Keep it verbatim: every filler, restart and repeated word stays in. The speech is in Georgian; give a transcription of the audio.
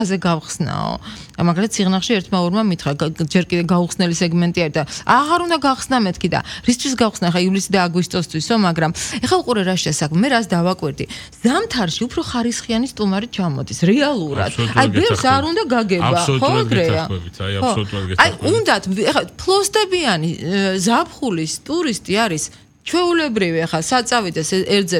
ზე გავხსნაო. Მაგალითად სიღნაღში ერთმა ორმა მითხრა ჯერ კიდე გაუხსნელი სეგმენტი არის და აღარ უნდა გავხსნა მეთქი და რისთვის გავხსნა ხა ივლისი და აგვისტოსთვისო, მაგრამ ეხლა უყურე რა შესაძლოა, მე რას დავაკვირდი. ზამთარში უფრო ხარისხიანი სტუმარი ჩამოდის, რეალურად. აი ბევრს არ უნდა გაგება, ხო ეგრეა. აი აბსოლუტურად გეთახმებით. აი უნდათ ეხლა ფლოსდებიანი ზაფხულის ტურისტი არის ჩვეულებრივი ახლა საწავიდეს ერძე